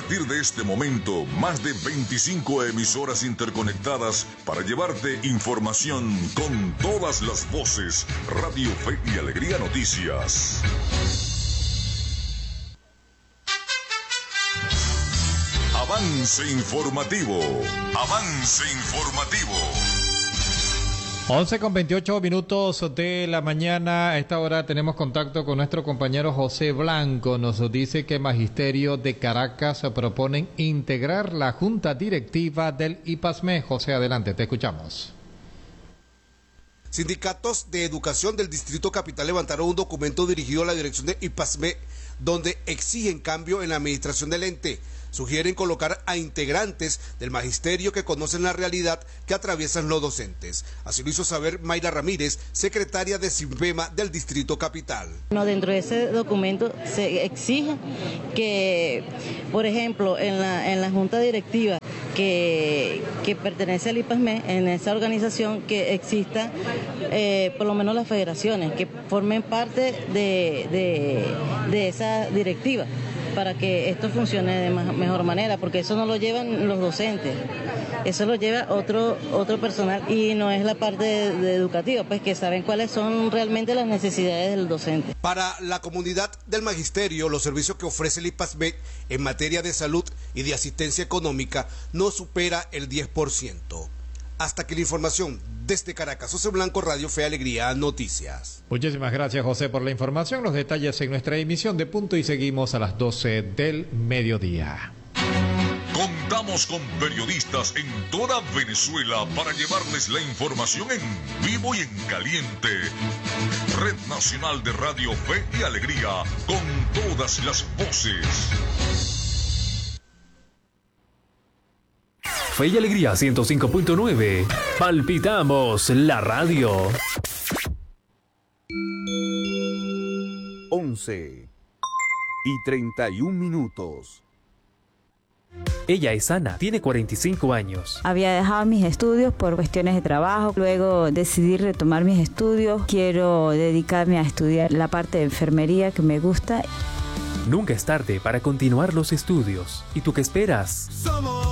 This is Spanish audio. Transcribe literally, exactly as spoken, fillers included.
partir de este momento, más de veinticinco emisoras interconectadas para llevarte información con todas las voces. Radio Fe y Alegría Noticias. Avance informativo. Avance informativo. once con veintiocho minutos de la mañana. A esta hora tenemos contacto con nuestro compañero José Blanco. Nos dice que Magisterio de Caracas proponen integrar la junta directiva del IPASME. José, adelante, te escuchamos. Sindicatos de Educación del Distrito Capital levantaron un documento dirigido a la dirección de IPASME donde exigen cambio en la administración del ente. Sugieren colocar a integrantes del magisterio que conocen la realidad que atraviesan los docentes. Así lo hizo saber Mayra Ramírez, secretaria de SINVEMA del Distrito Capital. No, dentro de ese documento se exige que, por ejemplo, en la, en la junta directiva que, que pertenece al IPASME, en esa organización, que exista eh, por lo menos las federaciones, que formen parte de, de, de esa directiva, para que esto funcione de mejor manera, porque eso no lo llevan los docentes, eso lo lleva otro otro personal y no es la parte de, de educativa, pues que saben cuáles son realmente las necesidades del docente. Para la comunidad del magisterio, los servicios que ofrece el IPASME en materia de salud y de asistencia económica no supera el diez por ciento. Hasta aquí la información. Desde Caracas, José Blanco, Radio Fe Alegría Noticias. Muchísimas gracias, José, por la información. Los detalles en nuestra emisión de Punto y seguimos a las doce del mediodía. Contamos con periodistas en toda Venezuela para llevarles la información en vivo y en caliente. Red Nacional de Radio Fe y Alegría, con todas las voces. Fe y Alegría ciento cinco punto nueve. Palpitamos la radio. once y treinta y un minutos. Ella es Ana, tiene cuarenta y cinco años. Había dejado mis estudios por cuestiones de trabajo, luego decidí retomar mis estudios. Quiero dedicarme a estudiar la parte de enfermería que me gusta. Nunca es tarde para continuar los estudios. ¿Y tú qué esperas? Somos